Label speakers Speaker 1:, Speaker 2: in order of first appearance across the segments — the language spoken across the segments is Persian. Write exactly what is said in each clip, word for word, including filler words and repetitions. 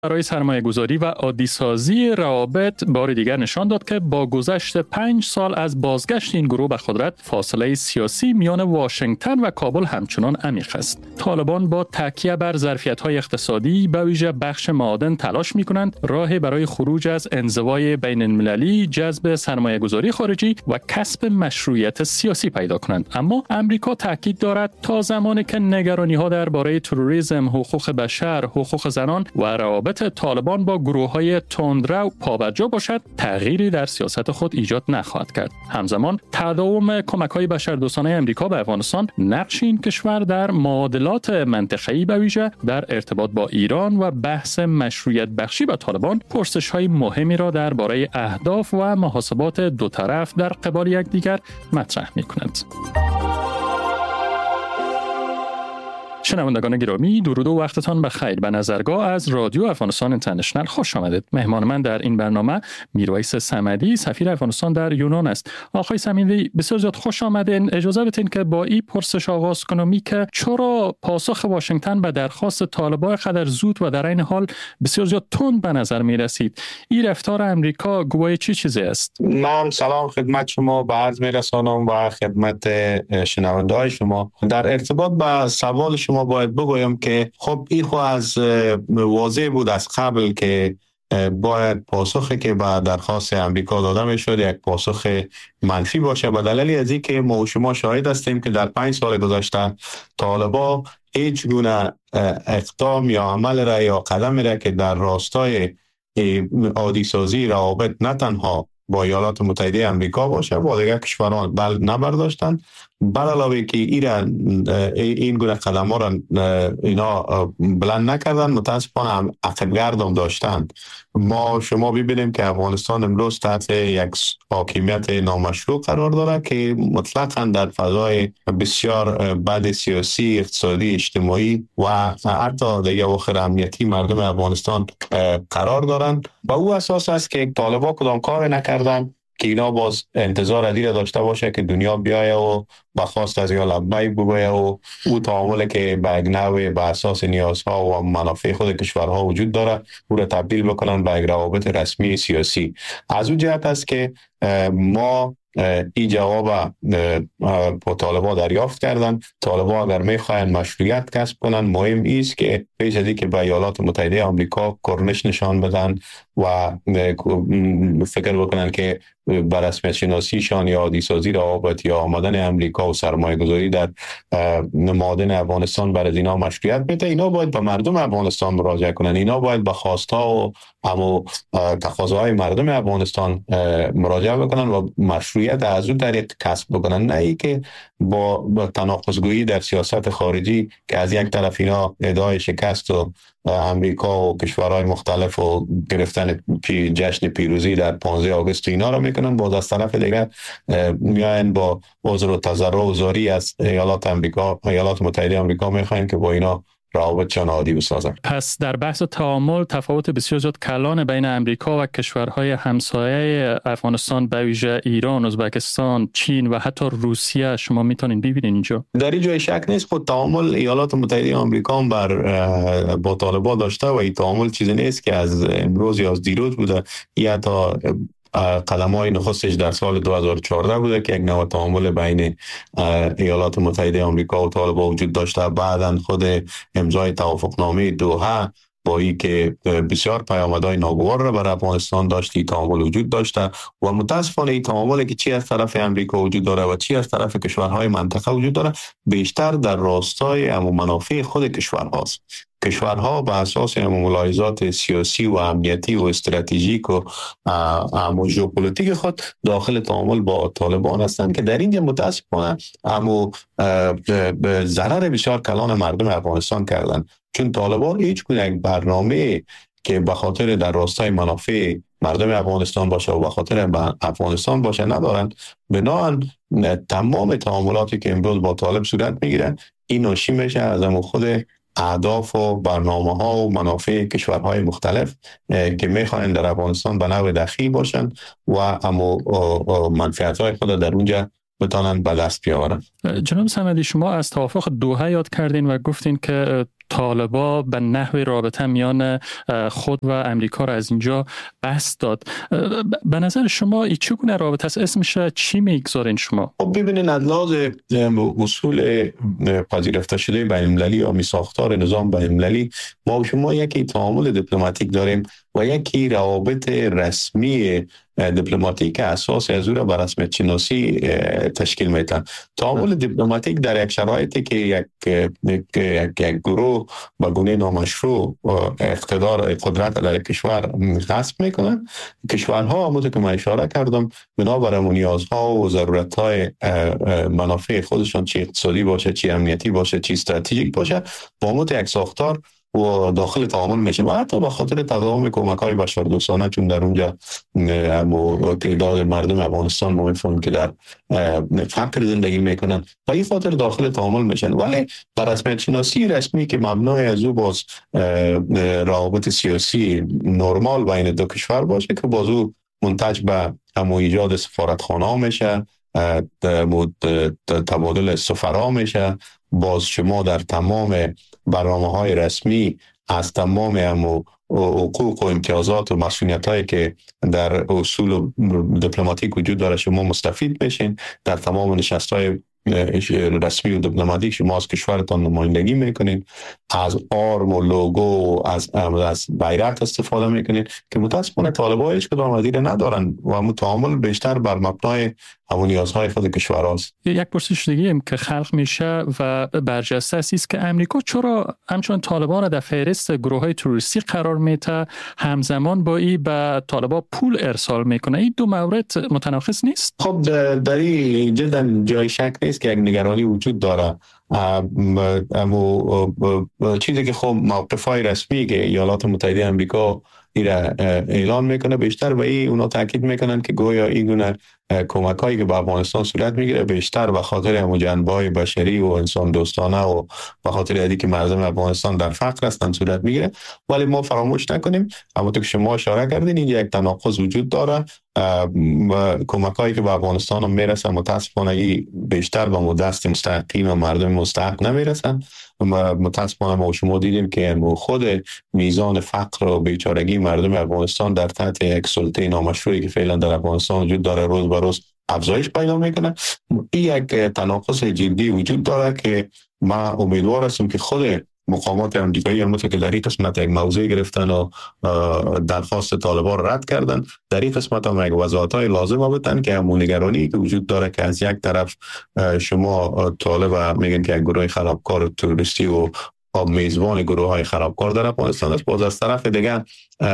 Speaker 1: برای سرمایه گذاری و عادی سازی روابط بار دیگر نشان داد که با گذشت پنج سال از بازگشت این گروه به قدرت، فاصله سیاسی میان واشنگتن و کابل همچنان عمیق است. طالبان با تکیه بر ظرفیت‌های اقتصادی به ویژه بخش معادن تلاش می‌کنند راه برای خروج از انزوای بین‌المللی، جذب سرمایه گذاری خارجی و کسب مشروعیت سیاسی پیدا کنند. اما امریکا تاکید دارد تا زمانی که نگرانی‌ها درباره تروریسم، حقوق بشر، حقوق زنان و روابط طالبان با گروه‌های تندرو پابرجا باشد، تغییری در سیاست خود ایجاد نخواهد کرد. همزمان تداوم کمک‌های بشردوستانه امریکا به افغانستان نقش این کشور در معادلات منطقه‌ای به ویژه در ارتباط با ایران و بحث مشروعیت بخشی به طالبان پرسش‌های مهمی را درباره اهداف و محاسبات دو طرف در قبال یکدیگر مطرح می‌کند. شنوندگان گرامی، درود و وقتتان بخیر. به نظرگاه از رادیو افغانستان اینترنشنال خوش آمدید. مهمان من در این برنامه میرویس صمدی، سفیر افغانستان در یونان است. آقای صمدی، بسیار زیاد خوش آمدین. اجازه بدین که با این پرسش آغاز کنم که چرا پاسخ واشنگتن به درخواست طالبان قدر زود و در این حال بسیار زیاد تند به نظر می رسید؟ این رفتار امریکا گواه چی چیزی است؟
Speaker 2: من سلام خدمت شما به عرض می رسانم و خدمت شنونده های شما. در ارتباط با سوال شما باید بگویم که خب این خو از واضح بود از قبل که باید پاسخی که به درخواست امریکا داده می شد یک پاسخ منفی باشه، به دلیل از این که ما و شما شاهد هستیم که در پنج سال گذشته طالبان هیچ گونه اقدام یا عمل را یا قدم را که در راستای عادی سازی روابط نه تنها با ایالات متحده امریکا باشه با دیگر کشوران بل نبرداشتند، بر علاوه که ایران این گونه قدم ها را اینا بلند نکردن، متاسفانه عقب گردم داشتند. ما شما ببینیم که افغانستان امروز تحت یک حاکمیت نامشروع قرار داره که مطلقاً در فضای بسیار بد سیاسی، اقتصادی، اجتماعی و حتی دیگه اواخر امنیتی مردم افغانستان قرار دارند. با او اساس است که طالبان کدام کار نکردن که اینا باز انتظار ادیره داشته باشه که دنیا بیایه و بخواست از یا لبیک بگویه و او تعامل که به یک نوع به اساس نیازها و منافع خود کشورها وجود داره او را تبدیل بکنن به یک روابط رسمی سیاسی. از اون جهت است که ما این جواب با طالبان دریافت کردن. طالبان اگر میخواین مشروعیت کسب کنن، مهم است که پیش از که به ایالات متحده آمریکا کرنش نشان بدن و فکر بکنن که بر رسمیت شناسیشان یا عادی سازی روابط یا آمدن امریکا و سرمایه گذاری در معادن افغانستان بر از اینا مشروعیت میده. اینا باید به مردم افغانستان مراجعه کنن، اینا باید به خواستها و اما تقاضاهای مردم افغانستان مراجعه بکنن و مشروعیت از اون طریق کسب بکنن، نه ای که با, با تناقض‌گویی در سیاست خارجی که از یک طرف اینا ادعای شکست و امریکا و کشورهای مختلف و گرفتن پی جشن پیروزی در پانزده آگوست اینا را میکنن، باز از طرف دیگر میاین با عذر و تضرع و زاری از ایالات امریکا ایالات متحده آمریکا میخواین که با اینا روابط چون عادی بسازن.
Speaker 1: پس در بحث تعامل تفاوت بسیار زیاد کلان بین امریکا و کشورهای همسایه افغانستان به ویژه ایران، ازبکستان، چین و حتی روسیه شما میتونین ببینین اینجا.
Speaker 2: در این جای شک نیست خود تعامل ایالات متحده آمریکا بر با طالبان داشته و این تعامل چیزی نیست که از امروز یا از دیروز بوده، یا تا قدم های نخستش در سال دو هزار و چهارده بوده که یک نوع تعامل بین ایالات متحده آمریکا و طالبان وجود داشته. بعداً خود امضای توافقنامه دوحه با این که بسیار پیامدهای ناگوار را بر افغانستان داشتی تعامل وجود داشته و متاسفانه این تعاملی که چی از طرف امریکا وجود داره و چی از طرف کشورهای منطقه وجود داره بیشتر در راستای امو منافع خود کشورهاست. کشورها به اساس ملاحظات سیاسی و امنیتی و استراتژیک و امو ژئوپلیتیک خود داخل تعامل با طالبان هستند که در اینجا متاسفانه امو ضرر بسیار کلان مردم افغانستان کردن، چون طالبان هیچ گونه یک برنامه که به خاطر در راستای منافع مردم افغانستان باشه و به خاطر افغانستان باشه ندارند. بنابراین تمام تعاملاتی که امروز با طالب صورت میگیرن این ناشی میشه از امو خود اهداف و برنامه ها و منافع کشورهای مختلف که میخواین در افغانستان به نوع دخیل باشن و امو منفعت های خود در اونجا بتانن به دست بیاورن.
Speaker 1: جناب صمدی، شما از توافق دوحه یاد کردین و گفتین که طالبا به نحو رابطه میان خود و امریکا را از اینجا بست داد. به نظر شما این چگونه رابطه است؟ اسمش چی میگذارین شما؟
Speaker 2: خب ببینین، از لحاظ اصول پذیرفته شده بین المللی یا میثاق‌دار نظام بین المللی، ما و شما یکی تعامل دیپلماتیک داریم و یکی روابط رسمی دیپلماتیک اساس از او را بر رسمیت شناسی تشکیل میدن. تعامل دیپلماتیک در یک شرایطی که یک یک یک گروه با گونه نامشروع اقتدار قدرت در کشور غصب میکنن، کشورها همونطور که من اشاره کردم بنابر نیازها و ضرورت‌های منافع خودشان، چی اقتصادی باشه، چی امنیتی باشه، چی استراتژیک باشه، با همون یک ساختار و داخل تعامل میشه. و حتی به خاطر تداوم کمک‌های بشردوستانه، چون در اونجا تعداد مردم افغانستان ما می‌فهمیم که در فقر زندگی میکنن و این خاطر داخل تعامل میشن، ولی بر رسمیت شناسی رسمی که مبنای از او باز روابط سیاسی نرمال بین دو کشور باشه که باز او منتج به همو ایجاد سفارتخانه ها میشه، تبادل سفرا میشه. باز شما در تمام برنامه‌های رسمی از تمام همو حقوق و امتیازات و مسئولیت هایی که در اصول دیپلماتیک وجود داره شما مستفید میشین. در تمام نشست های رسمی و دیپلماتیک شما از کشورتان نمایندگی میکنین، از آرم و لوگو و از از بیرق استفاده میکنین که متاسفانه طالبان هیچ کدام از این ندارن و متعامل بیشتر بر مبنای همون نیازهای خود کشور هاست.
Speaker 1: یک پرسش دیگه که خلق میشه و برجسته است که امریکا چرا همچون طالبان را در فهرست گروه های تروریستی قرار میده، همزمان با این به طالبان پول ارسال میکنه؟ این دو مورد متناقض نیست؟
Speaker 2: خب در این جدا جای شک نیست که یک نگرانی وجود داره، اما چیزی که خب موقف‌های رسمی که ایالات متحده آمریکا ایره اعلان میکنه بیشتر و ای اونا تاکید میکنن که گویا این گونه کمک هایی که به افغانستان صورت میگیره بیشتر به خاطر همون جنبه‌های بشری و انسان دوستانه و به خاطر اینکه که مردم افغانستان در فقر هستند صورت میگیره. ولی ما فراموش نکنیم همونطور که شما اشاره کردین اینجا یک تناقض وجود داره. کمک هایی که به افغانستان هم میرسن متاسفانه بیشتر به دست مستحقین و مردم مستحق نمیرسن. متاسفانه ما شما دیدیم که خود میزان فقر و بیچارگی مردم افغانستان در تحت یک سلطه نامشروعی که فعلا در افغانستان وجود داره روز به روز افزایش پیدا میکنه. این یک تناقض جدی وجود داره که ما امیدوار هستم که خود مقامات امریکایی همونطور که در این قسمت یک موضوع گرفتن و درخواست طالبان رد کردن، در این قسمت هم یک وضاحت‌های لازم بدن که همون نگرانی که وجود داره که از یک طرف شما طالب میگن که یک گروه خرابکار تروریستی و میزبان گروه های خرابکار در افغانستان است، باز از طرف دیگه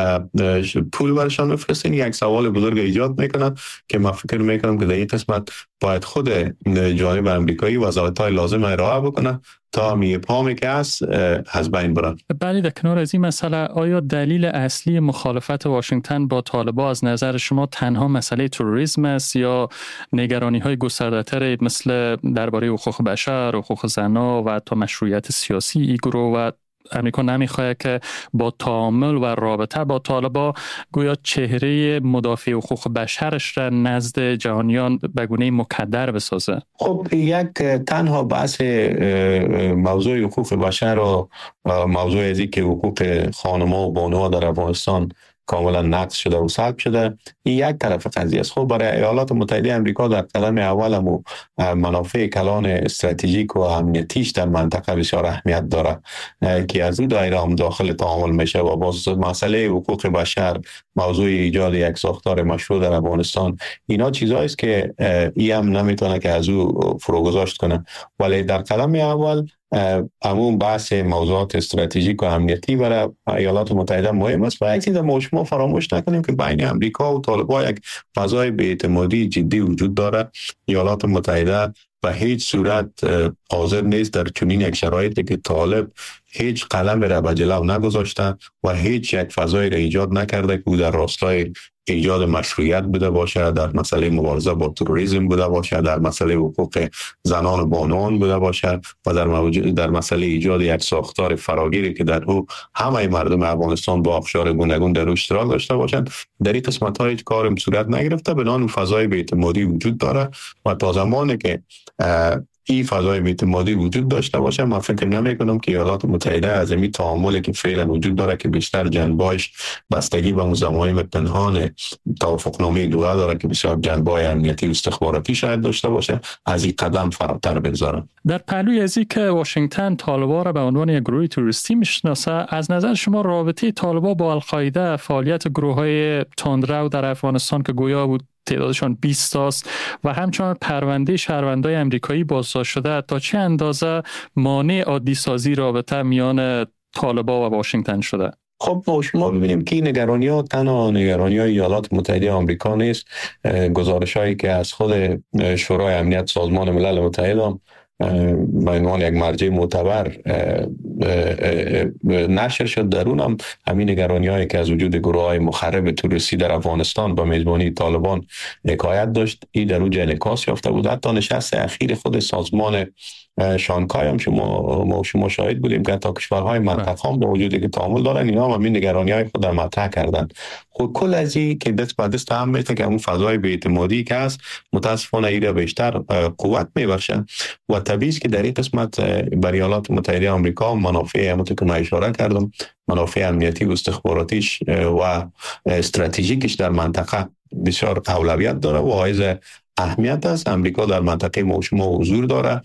Speaker 2: پول برشان میفرستین، یک سوال بزرگ ایجاد میکنن که من فکر میکنم که در این قسمت باید خود جانب امریکایی وضاحت‌های لازم ارائه بکنه تا میپامی که هست از بین برن.
Speaker 1: بله، در کنار از این مسئله آیا دلیل اصلی مخالفت واشنگتن با طالبان از نظر شما تنها مسئله تروریسم است یا نگرانی های گسترده‌تر مثل درباره حقوق بشر، حقوق زنان و حتی مشروعیت سیاسی این گروه و امریکا نمیخواد که با تعامل و رابطه با طالبان گویا چهره مدافع حقوق بشرش را نزد جهانیان به گونه مکدر بسازه؟
Speaker 2: خب یک تنها بحث موضوع حقوق بشر و موضوع ازی که حقوق خانم‌ها و بانوها در افغانستان کاملا نقض شده و سلب شده این یک طرف قضیه است. خب برای ایالات متحده آمریکا در قدم اول هم منافع کلان استراتژیک و امنیتیش در منطقه بسیار اهمیت داره که از این دایره هم داخل تعامل میشه و باز مسئله حقوق بشر، موضوع ایجاد یک ساختار مشروع در افغانستان، اینا چیزایی است که ای هم نمیتونه که از او فروگذاشت کنه. ولی در قدم اول همون بحث موضوعات استراتژیک و امنیتی برای ایالات متحده مهم است و یک چیز ما شما فراموش نکنیم که بین امریکا و طالبان یک فضای بی‌اعتمادی جدی وجود داره. ایالات متحده به هیچ صورت حاضر نیست در چنین یک شرایطی که طالب هیچ قلم را به جلو نگذاشته و هیچ یک فضای را ایجاد نکرده که او در راستای ایجاد مشروعیت بوده باشه، در مسئله مبارزه با تروریسم بوده باشه، در مسئله حقوق زنان و بانوان بوده باشه و در موجود در مسئله ایجاد یک ساختار فراگیری که در او همه مردم افغانستان با اقشار گوناگون در اشتراک داشته باشند. در این قسمت‌ها هیچ کاری صورت نگرفته، بنابراین فضای بی‌اعتمادی وجود داره و تا زمانی که این فضای اعتمادی وجود داشته باشه. من فکر نمی کنم که ایالات متحده از این تعاملی که فعلا وجود داره که بیشتر جنبه‌اش بستگی به اون ضمایم پنهان توافقنامه دوحه داره که بسیار جنبه‌های امنیتی و استخباراتی شاید داشته باشه، از این قدم فراتر بگذارن.
Speaker 1: در پهلوی از که واشنگتن طالبان را به عنوان یک گروه توریستی میشناسه، از نظر شما رابطه طالبان با القاعده، فعالیت گروه‌های تندرو در افغانستان که گویا بود تعدادشان بیست است و همچنان پرونده شهروندای امریکایی بازداشت شده، تا چه اندازه مانع عادی سازی رابطه میان طالبان و واشنگتن شده؟
Speaker 2: خب ما شما ببینیم که این نگرانی ها تنها نگرانی های ایالات متحده آمریکا نیست. گزارش هایی که از خود شورای امنیت سازمان ملل متحد هم به عنوان یک مرجع معتبر نشر شد، در اون هم همین نگرانی هایی که از وجود گروه های مخرب توریستی در افغانستان با میزبانی طالبان حکایت داشت، این در اونجا انعکاس یافته بود. حتی نشست اخیر خود سازمان شانگهای هم شما ما شما شاهد بودیم که تا کشورهای منطقه هم با وجودی که تعامل دارن، اینا هم همین نگرانی های خود در مطرح کردن. خود کل از این که دست به دست هم میشه که اون فضای بی‌اعتمادی که هست متاسفانه ایرا بیشتر قوت میبخشه و طبیعی است که در این قسمت بر ایالات متحده آمریکا منافع همونطور که من اشاره کردم، منافع امنیتی و استخباراتیش و استراتژیکش در منطقه بسیار اولویت داره و حائز اهمیت است. امریکا در منطقه ما شما حضور داره،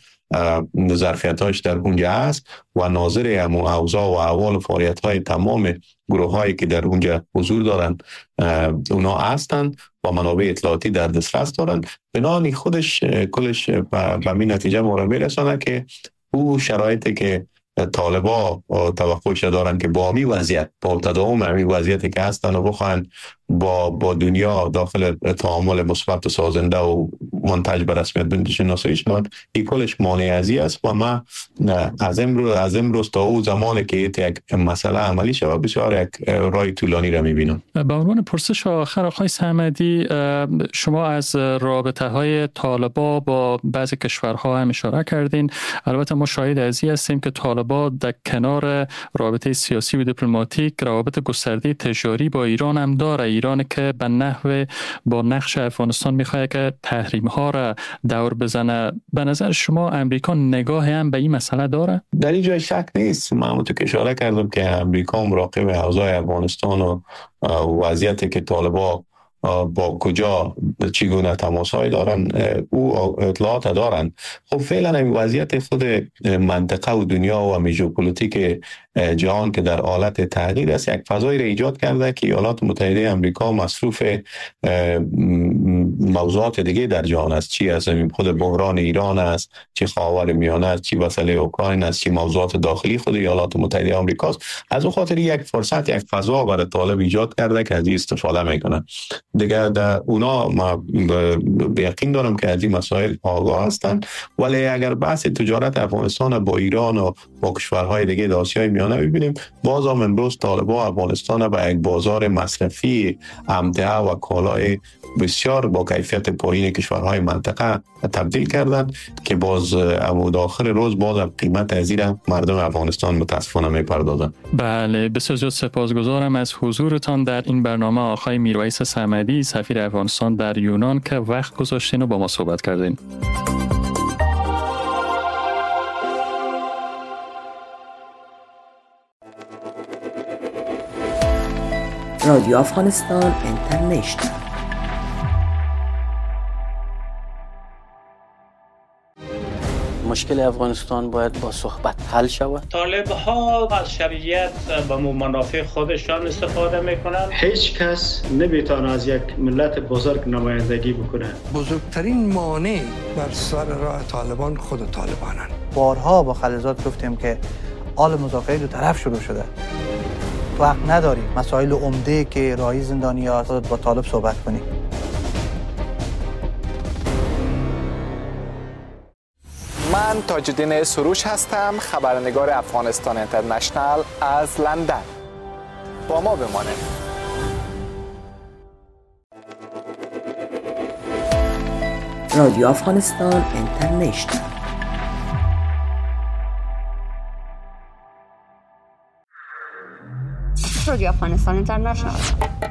Speaker 2: ظرفیتاش در اونجا هست و ناظر همون اوضاع و احوال و فعالیت‌های تمام گروه‌هایی که در اونجا حضور دارن اونا هستند و منابع اطلاعاتی در دسترس دارن. بنابراین خودش کلش به این نتیجه ما برسانه که او شرایطی که طالبا توقعش دارن که با می وضعیت با تداوم همین وضعیتی که هستن و بخواهن با با دنیا داخل تعامل مثبت و سازنده و منتج به رسمیت بشناسایی شدن، این کلش مانع ازی است و ما از امروز از امروز تا او زمانی که یک مسئله عملی شود بسیار یک راه طولانی را می‌بینم.
Speaker 1: به عنوان پرسش آخر آقای صمدی، شما از رابطه های طالبان با بعضی کشورها هم اشاره کردین. البته ما شاهد ازی هستیم که طالبان در کنار رابطه سیاسی و دیپلماتیک روابط گسترده تجاری با ایران هم داره. ایران که به نحو با نقش افغانستان میخواد که تحریم ها را دور بزنه. به نظر شما امریکا نگاه هم به این مسئله داره؟
Speaker 2: در این جای شک نیست. من همونطور که اشاره کردم که امریکا مراقب اوضاع افغانستان و وضعیتی که طالبان با کجا چگونه تماس‌های دارن او اطلاعات دارن. خب فعلا این وضعیت خود منطقه و دنیا و ژئوپلیتیک جهان که در حالت تغییر است یک فضایی را ایجاد کرده که ایالات متحده آمریکا مصروف موضوعات دیگه در جهان است، چی از خود بحران ایران است، چی خاورمیانه است، چی مسئله اوکراین است، چی موضوعات داخلی خود ایالات متحده آمریکا است. از اون خاطر یک فرصت یک فضا برای طالب ایجاد کرده که از این استفاده میکنن. دیگه در اونا ما به یقین دارم که از این مسائل آگاه هستند، ولی اگر بحث تجارت افغانستان با ایران و با کشورهای دیگه در آسیای میانه ببینیم، باز هم امروز طالبان افغانستان به یک بازار مصرفی امتحه و کالای بسیار با کیفیت پایین کشورهای منطقه تبدیل کردن که باز داخل روز باز قیمت از این مردم افغانستان متاسفانه میپردازن.
Speaker 1: بله، بسیار زیاد سپاسگزارم از حضورتان در این برنامه آقای میرویس صمدی، سفیر افغانستان در یونان، که وقت گذاشتین و با ما صحبت کردین.
Speaker 3: رادیو افغانستان اینترنشنال.
Speaker 4: مشکل افغانستان باید با صحبت حل شود.
Speaker 5: طالب ها از شرعیت به منافع خودشان استفاده میکنند.
Speaker 6: هیچ کس نمیتونه از یک ملت بزرگ نمایندگی بکنه.
Speaker 7: بزرگترین مانع بر سر راه طالبان خود طالبانن.
Speaker 8: بارها با خلیزات گفتیم که آل مذاکره دو طرف شروع شده. وقت نداریم مسائل عمده که راهی زندانی ها با طالب صحبت کنیم.
Speaker 9: من تاج‌الدین سروش هستم، خبرنگار افغانستان اینترنشنال از لندن. با ما بمانید.
Speaker 3: رادیو افغانستان اینترنشنال.
Speaker 10: رادیو افغانستان اینترنشنال